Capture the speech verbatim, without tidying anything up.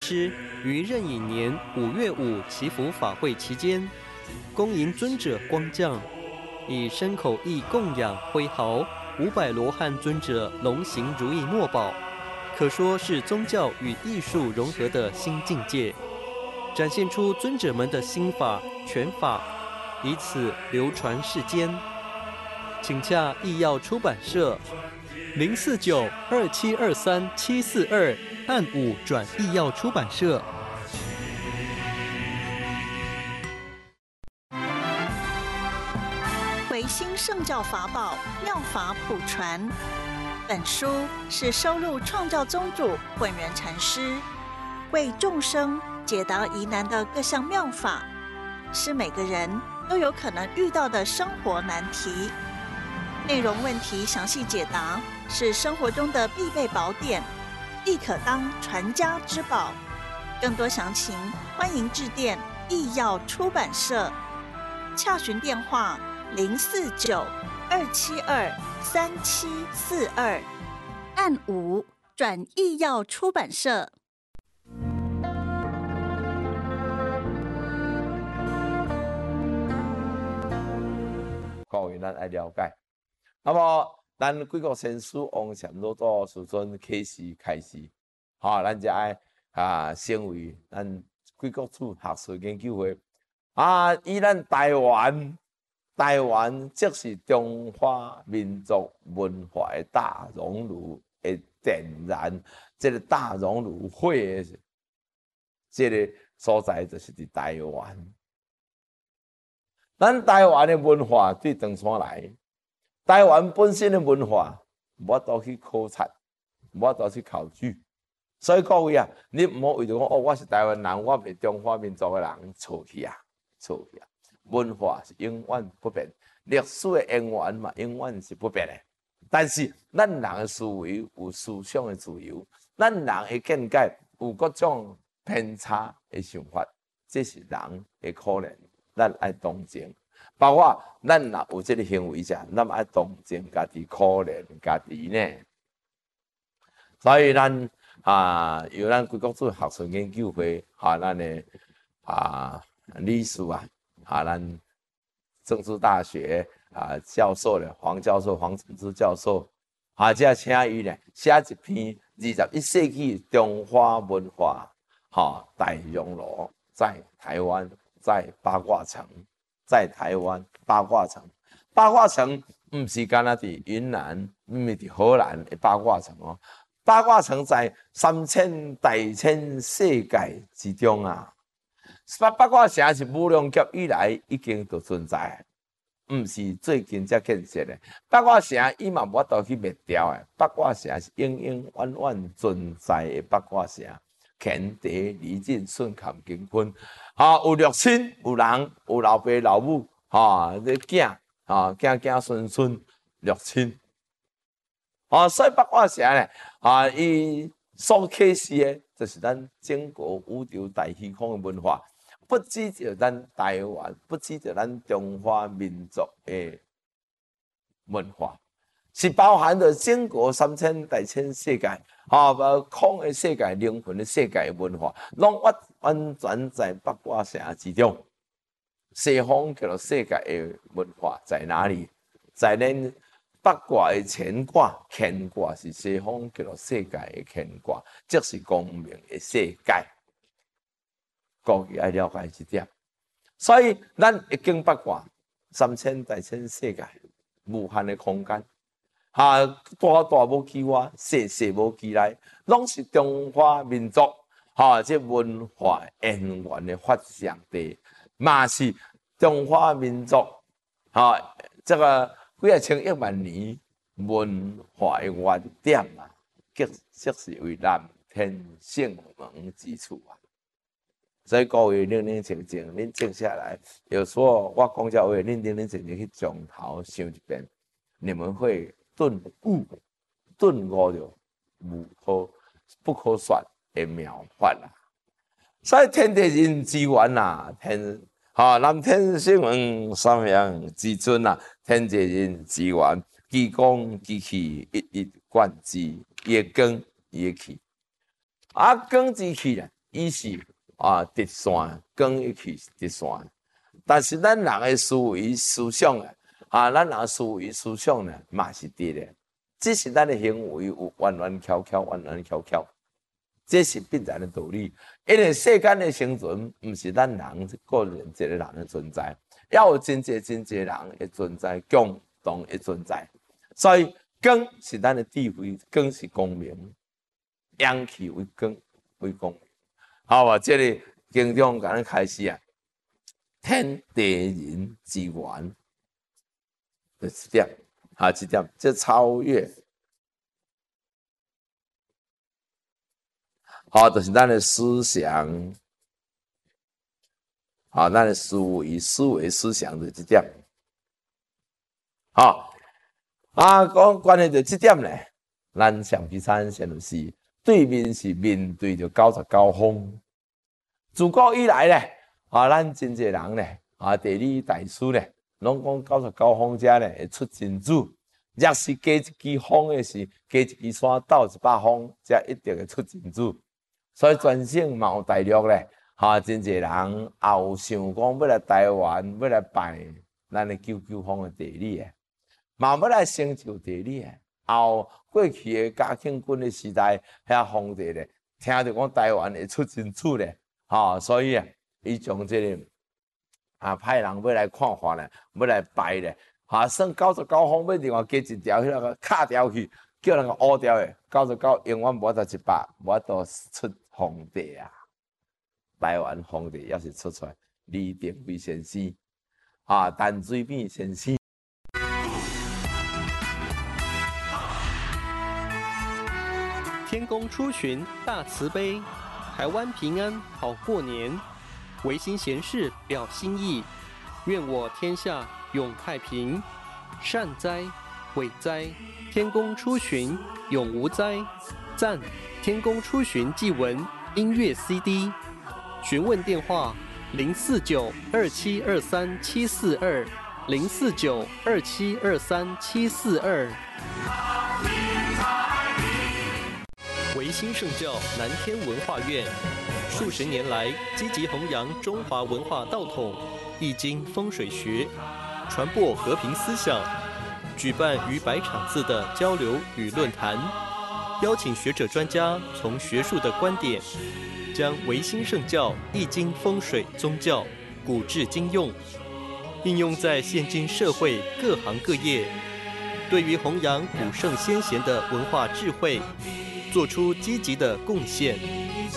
之，于壬寅年五月五祈福法会期间，恭迎尊者光降，以身口意供养挥毫五百罗汉尊者龙行如意墨宝，可说是宗教与艺术融合的新境界，展现出尊者们的心法拳法，以此流传世间。请洽艺药出版社零四九二七二三七四二，按五转艺药出版社。 维新圣教法宝妙法普传，本书是收录创教宗主本人禅师为众生解答疑难的各项妙法，是每个人都有可能遇到的生活难题。内容问题详细解答，是生活中的必备宝典，亦可当传家之宝。更多详情，欢迎致电艺药出版社，洽询电话零四九二七二三七四二，按五转艺药出版社。 各位，咱爱了解。那么，咱贵国先师王禅老祖师尊开始开始，哈、哦，咱就爱啊，成为咱贵国处学术研究会啊，以咱台湾，台湾即是中华民族文化的大熔炉的点燃，这个大熔炉火的这个所在就是伫台湾。咱台湾的文化对长山来。台湾本身的文化，无多去考察，无多去考据，所以各位啊，你唔好为着讲哦，我是台湾人，我是中华民族的人，错去啊，错去啊！文化是永远不变，历史的渊源嘛，永远是不变的。但是咱人的思维有思想的自由，咱人的见解有各种偏差的想法，这是人的可能，咱爱同情。包括咱若有这个行为者，咱爱同情家己，可怜家己呢。所以咱啊，由咱贵国处学术研究会哈，咱的啊理事啊，哈，咱政治大学啊教授咧，黄教授黄承之教授，啊，即请伊咧写一篇二十一世纪中华文化，哈，大熔炉在台湾，在八卦城。在台湾八卦城，八卦城唔是干那伫云南，唔是伫荷兰的八卦城哦。八卦城在三千大千世界之中啊。八八卦城是无量劫以来已经就存在，唔是最近才建设的。八卦城伊嘛无法度去灭掉的，八卦城是永永远远存在的八卦城。乾地李靖顺坎乾坤，啊，有六亲，有人，有老爸老母，哈、啊，你囝，啊，囝囝孙孙，六亲，啊，所以八卦城咧，啊，伊所启示的，就是咱整个宇宙大虚空的文化，不只着咱台湾，不只着咱中华民族的文化。是包含着整个三千大千世界，啊，空的世界、灵魂的世界文化，拢完完全在八卦城之中。西方叫做世界的文化在哪里？在咱八卦的乾卦，乾卦是西方叫做世界的乾卦，即是光明的世界。各位爱了解这点，所以咱一经八卦，三千大千世界，无限的空间。啊，大大无记我，细细无记来，拢是中华民族哈、啊，这文化渊源的发祥地，嘛是中华民族哈、啊，这个几啊千亿万年文化的原点啊，即即是为南天圣门之处啊。所以各位冷冷静静，恁静下来，有时候我讲这话，恁冷冷静静去从头想一遍，你们会。顿悟，顿悟着无可不可说的妙法啦。所以天地人之源呐，天哈南天圣王三阳之尊呐，天地人之源，其光其气，一一贯之，也根也气。啊，根之气咧， 伊是啊直线，光一去是直线。但是咱人的思维思想啊，啊，咱人思维思想呢，嘛是直的，只是咱的行为有弯弯翘翘，弯弯翘翘，这是必然的道理。因为世间的生存，毋是咱人个人一个人的存在，要有真济真济人的存在，共同的存在。所以光是咱的智慧，光是光明，阳气为光为光明。好啊，这里经中甲咱开始啊，天地人之源，就这点，啊，这点这超越。好，就是咱的思想，好，咱的思维、思维、思想就这点。好，啊，讲关于着这点呢，咱上期参先就是对面是面对着九十九方。自古以来呢，啊，咱真济人呢，啊，地理大师呢，拢讲九十九方者呢会出真主。若是加一支风的是加一支山斗一百方，则一定会出真主。所以全省嘛有大陆咧，哈，真济人也有想讲要来台湾，要来拜咱的九九峰的地理诶，嘛要来成就地理诶。后过去的嘉庆君的时代，遐皇帝咧，听着讲台湾会出真主咧，哈，所以啊，伊将这个啊派人要来看看咧，要来拜咧，哈，算九十九峰要另外加一条迄个卡条去，叫人个乌掉诶，九十九永远无法度一百，无法度出。皇帝啊，台湾皇帝要是出出来，李登辉先生啊，陈水扁先生。 天公出巡大慈悲，台湾平安好过年。维新贤士表心意，愿我天下永太平。善哉，伟哉，天公出巡永无灾。赞。天公出巡祭文音乐 C D， 询问电话零四九二七二三七四二零四九二七二三七四二。维新圣教南天文化院数十年来积极弘扬中华文化道统、易经风水学，传播和平思想，举办逾百场次的交流与论坛。邀请学者专家从学术的观点，将维新圣教、易经、风水、宗教古至今用，应用在现今社会各行各业，对于弘扬古圣先贤的文化智慧，做出积极的贡献。